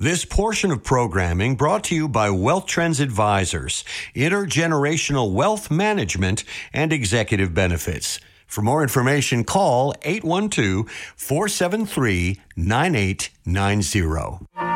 This portion of programming brought to you by Wealth Trends Advisors, Intergenerational Wealth Management and Executive Benefits. For more information, call 812-473-9890.